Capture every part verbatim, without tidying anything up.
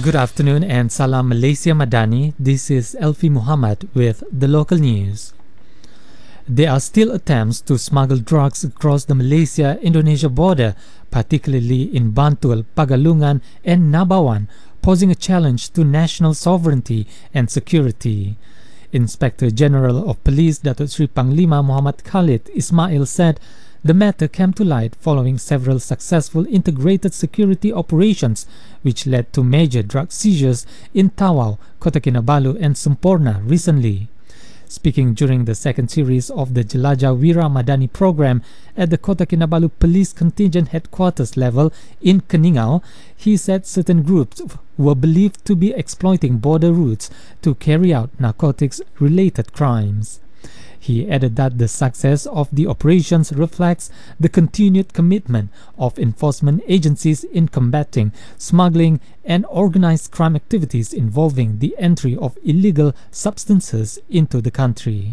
Good afternoon and Salam Malaysia Madani. This is Elfi Muhammad with the local news. There are still attempts to smuggle drugs across the Malaysia-Indonesia border, particularly in Bantul, Pagalungan and Nabawan, posing a challenge to national sovereignty and security. Inspector General of Police Datuk Seri Panglima Muhammad Khalid Ismail said the matter came to light following several successful integrated security operations which led to major drug seizures in Tawau, Kota Kinabalu and Semporna recently. Speaking during the second series of the Jelajah Wira Madani program at the Kota Kinabalu Police Contingent Headquarters level in Keningau, he said certain groups were believed to be exploiting border routes to carry out narcotics-related crimes. He added that the success of the operations reflects the continued commitment of enforcement agencies in combating smuggling and organized crime activities involving the entry of illegal substances into the country.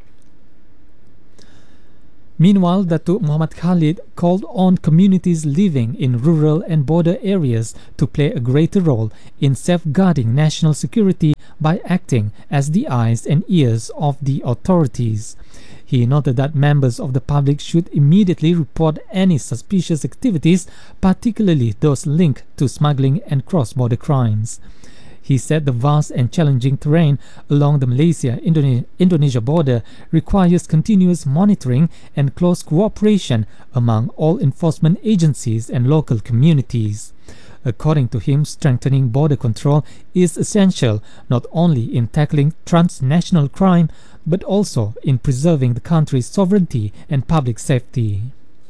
Meanwhile, Datuk Muhammad Khalid called on communities living in rural and border areas to play a greater role in safeguarding national security by acting as the eyes and ears of the authorities. He noted that members of the public should immediately report any suspicious activities, particularly those linked to smuggling and cross-border crimes. He said the vast and challenging terrain along the Malaysia-Indonesia border requires continuous monitoring and close cooperation among all enforcement agencies and local communities. According to him, strengthening border control is essential not only in tackling transnational crime but also in preserving the country's sovereignty and public safety.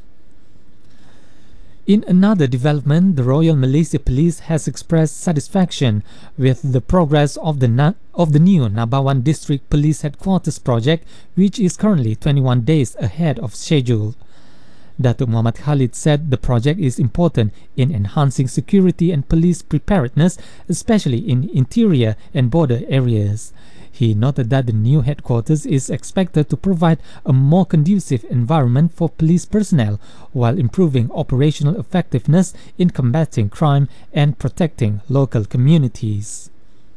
In another development, the Royal Malaysia Police has expressed satisfaction with the progress of the, Na- of the new Nabawan District Police Headquarters project, which is currently twenty-one days ahead of schedule. Datuk Muhammad Khalid said the project is important in enhancing security and police preparedness, especially in interior and border areas. He noted that the new headquarters is expected to provide a more conducive environment for police personnel while improving operational effectiveness in combating crime and protecting local communities.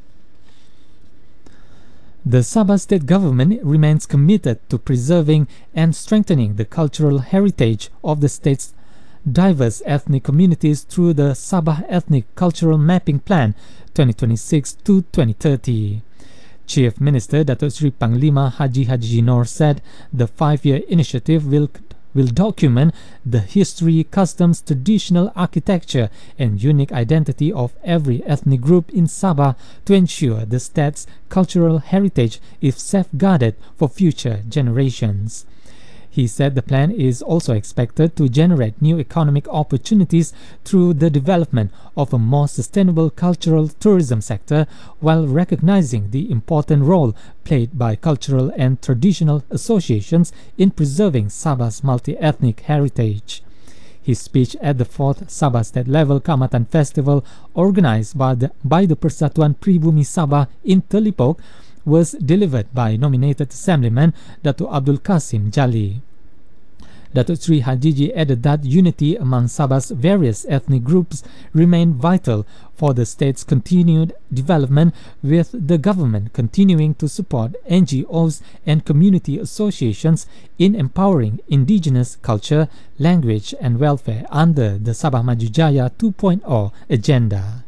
The Sabah state government remains committed to preserving and strengthening the cultural heritage of the state's diverse ethnic communities through the Sabah Ethnic Cultural Mapping Plan twenty twenty-six to twenty thirty. Chief Minister Datuk Seri Panglima Haji Haji Noor said the five-year initiative will will document the history, customs, traditional architecture and unique identity of every ethnic group in Sabah to ensure the state's cultural heritage is safeguarded for future generations. He said the plan is also expected to generate new economic opportunities through the development of a more sustainable cultural tourism sector while recognizing the important role played by cultural and traditional associations in preserving Sabah's multi-ethnic heritage. His speech at the fourth Sabah State Level Kaamatan Festival organized by the, by the Persatuan Pribumi Sabah in Telipok was delivered by nominated Assemblyman Datuk Abdul Kasim Jali. Datuk Sri Hajiji added that unity among Sabah's various ethnic groups remained vital for the state's continued development, with the government continuing to support N G Os and community associations in empowering indigenous culture, language and welfare under the Sabah Maju Jaya two point oh agenda.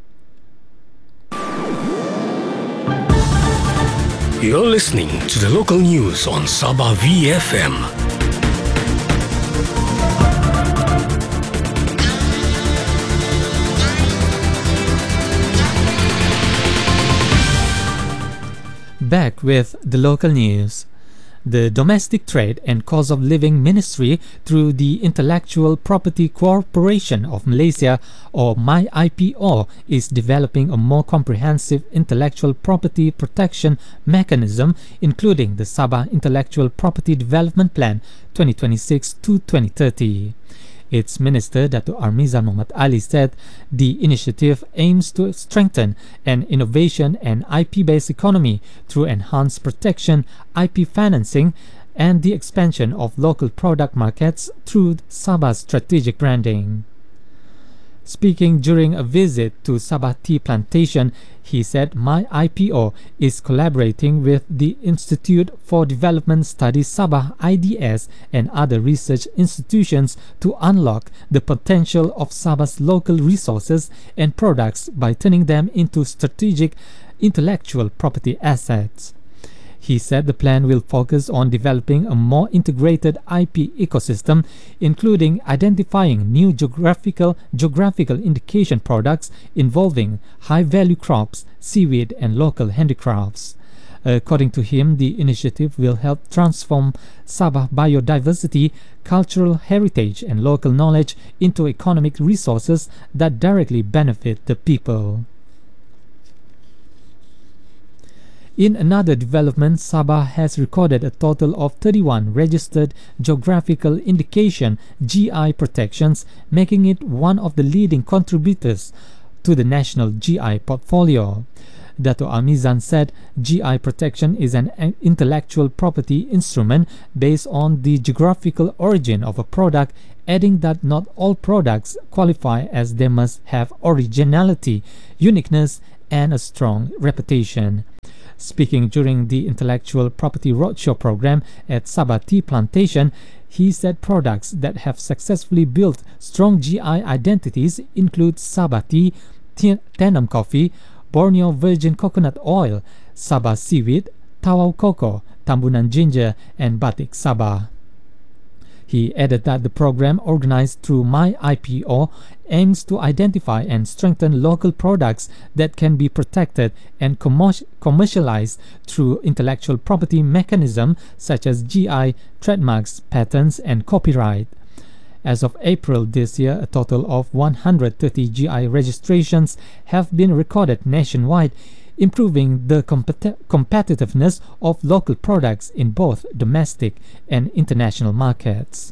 You're listening to the local news on Sabah V F M. Back with the local news. The Domestic Trade and Cost of Living Ministry, through the Intellectual Property Corporation of Malaysia, or M Y I P O, is developing a more comprehensive intellectual property protection mechanism, including the Sabah Intellectual Property Development Plan twenty twenty-six to twenty thirty. Its Minister, Datuk Armizan Muhammad Ali, said the initiative aims to strengthen an innovation and I P-based economy through enhanced protection, I P financing, and the expansion of local product markets through Sabah's strategic branding. Speaking during a visit to Sabah Tea Plantation, he said My I P O is collaborating with the Institute for Development Studies Sabah I D S and other research institutions to unlock the potential of Sabah's local resources and products by turning them into strategic intellectual property assets. He said the plan will focus on developing a more integrated I P ecosystem, including identifying new geographical geographical indication products involving high-value crops, seaweed, and local handicrafts. According to him, the initiative will help transform Sabah biodiversity, cultural heritage, and local knowledge into economic resources that directly benefit the people. In another development, Sabah has recorded a total of thirty-one registered geographical indication G I protections, making it one of the leading contributors to the national G I portfolio. Dato Amizan said G I protection is an intellectual property instrument based on the geographical origin of a product, adding that not all products qualify as they must have originality, uniqueness, and a strong reputation. Speaking during the Intellectual Property Roadshow program at Sabah Tea Plantation, he said products that have successfully built strong G I identities include Sabah Tea, Tenom Coffee, Borneo Virgin Coconut Oil, Sabah Seaweed, Tawau Cocoa, Tambunan Ginger, and Batik Sabah. He added that the program organized through My I P O aims to identify and strengthen local products that can be protected and commer- commercialized through intellectual property mechanisms such as G I, trademarks, patents, and copyright. As of April this year, a total of one hundred thirty G I registrations have been recorded nationwide, improving the compet- competitiveness of local products in both domestic and international markets.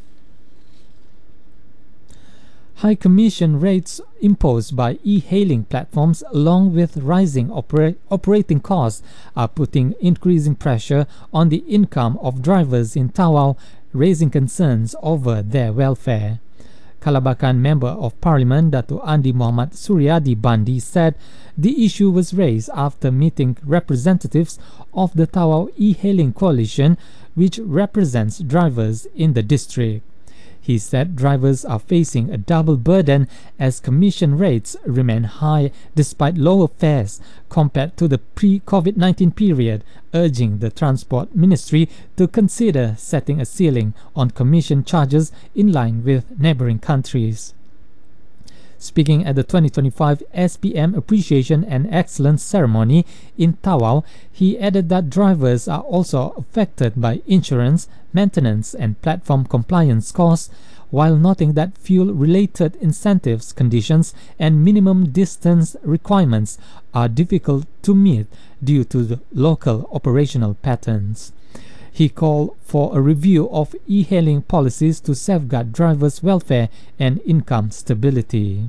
High commission rates imposed by e-hailing platforms along with rising opera- operating costs are putting increasing pressure on the income of drivers in Tawau, raising concerns over their welfare. Kalabakan Member of Parliament Dato Andi Muhammad Suryadi Bandi said the issue was raised after meeting representatives of the Tawau e-hailing coalition, which represents drivers in the district. He said drivers are facing a double burden as commission rates remain high despite lower fares compared to the pre-COVID nineteen period, urging the Transport Ministry to consider setting a ceiling on commission charges in line with neighboring countries. Speaking at the twenty twenty-five S P M Appreciation and Excellence Ceremony in Tawau, he added that drivers are also affected by insurance, maintenance, and platform compliance costs, while noting that fuel-related incentives, conditions, and minimum distance requirements are difficult to meet due to the local operational patterns. He called for a review of e-hailing policies to safeguard drivers' welfare and income stability.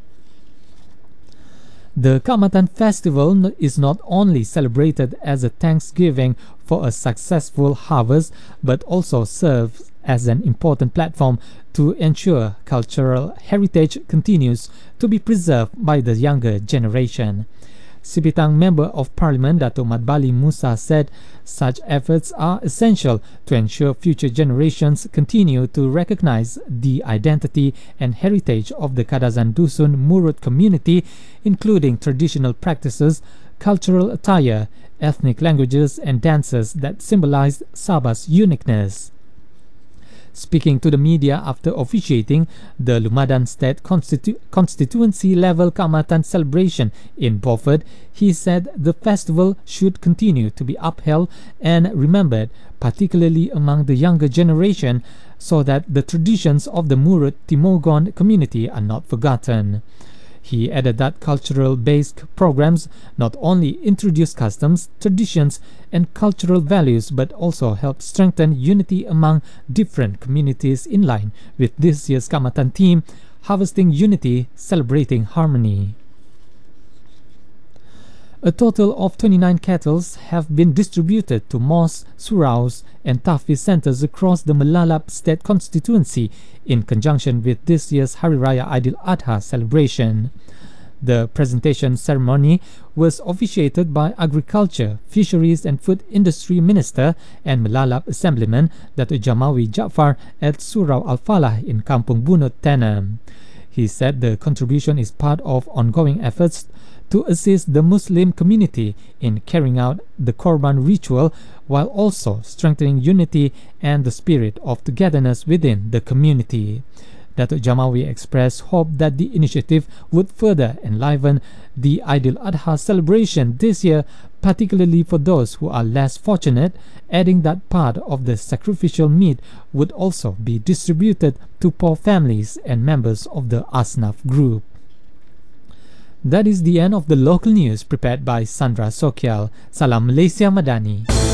The Kaamatan Festival is not only celebrated as a thanksgiving for a successful harvest, but also serves as an important platform to ensure cultural heritage continues to be preserved by the younger generation. Sipitang Member of Parliament Dato Madbali Musa said such efforts are essential to ensure future generations continue to recognize the identity and heritage of the Kadazan Dusun Murut community, including traditional practices, cultural attire, ethnic languages, and dances that symbolize Sabah's uniqueness. Speaking to the media after officiating the Lumadan State Constitu- Constituency level Kaamatan celebration in Beaufort, he said the festival should continue to be upheld and remembered, particularly among the younger generation, so that the traditions of the Murut Timogon community are not forgotten. He added that cultural-based programs not only introduce customs, traditions, and cultural values but also help strengthen unity among different communities in line with this year's Kaamatan theme, Harvesting Unity, Celebrating Harmony. A total of twenty-nine kettles have been distributed to mosques, suraus, and tahfiz centers across the Melalap State Constituency in conjunction with this year's Hari Raya Aidil-Adha celebration. The presentation ceremony was officiated by Agriculture, Fisheries and Food Industry Minister and Melalap Assemblyman Datuk Jamawi Jaafar at Surau Al-Falah in Kampung Bunut, Tenem. He said the contribution is part of ongoing efforts to assist the Muslim community in carrying out the Korban ritual while also strengthening unity and the spirit of togetherness within the community. Datuk Jamawi expressed hope that the initiative would further enliven the Aidil-Adha celebration this year, particularly for those who are less fortunate, adding that part of the sacrificial meat would also be distributed to poor families and members of the Asnaf group. That is the end of the local news prepared by Sandra Sokial. Salam Malaysia Madani.